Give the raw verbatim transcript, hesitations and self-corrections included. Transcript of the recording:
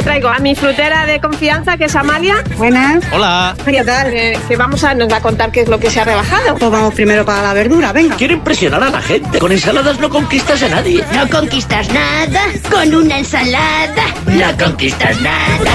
traigo a mi frutera de confianza, que es Amalia. Buenas. Hola. ¿Qué tal? Eh, que vamos a, nos va a contar qué es lo que se ha rebajado. Pues vamos primero para la verdura, venga. Quiero impresionar a la gente. Con ensaladas no conquistas a nadie. No conquistas nada con una ensalada. No conquistas nada.